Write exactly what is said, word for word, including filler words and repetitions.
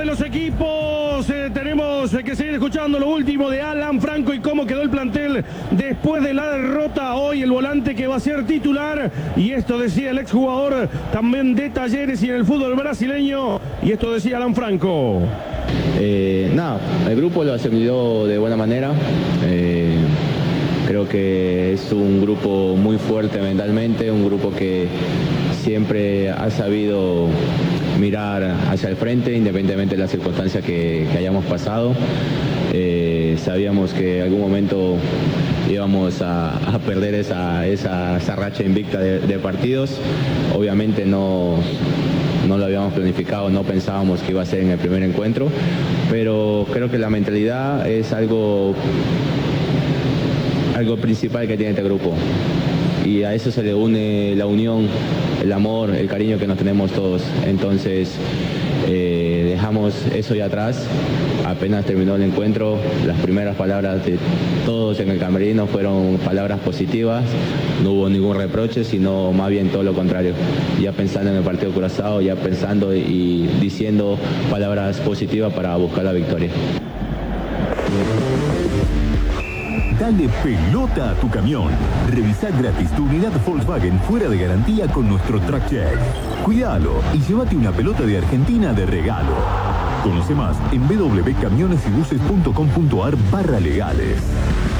de los equipos. Eh, tenemos que seguir escuchando lo último de Alan Franco y cómo quedó el plantel después de la derrota. Hoy el volante que va a ser titular. Y esto decía el exjugador también de Talleres y en el fútbol brasileño. Y esto decía Alan Franco. Eh, nada, el grupo lo asimiló de buena manera. Eh, creo que es un grupo muy fuerte mentalmente, un grupo que siempre ha sabido mirar hacia el frente, independientemente de las circunstancias que, que hayamos pasado. Eh, sabíamos que en algún momento íbamos a, a perder esa, esa, esa racha invicta de, de partidos. Obviamente no, no lo habíamos planificado, no pensábamos que iba a ser en el primer encuentro, pero creo que la mentalidad es algo, algo principal que tiene este grupo. Y a eso se le une la unión, el amor, el cariño que nos tenemos todos. Entonces eh, dejamos eso ya atrás. Apenas terminó el encuentro, las primeras palabras de todos en el camerino fueron palabras positivas. No hubo ningún reproche, sino más bien todo lo contrario. Ya pensando en el partido Curazao, ya pensando y diciendo palabras positivas para buscar la victoria. Dale pelota a tu camión. Revisa gratis tu unidad Volkswagen fuera de garantía con nuestro Track Check. Cuídalo y llévate una pelota de Argentina de regalo. Conoce más en w w w punto camiones y buses punto com punto a r barra legales.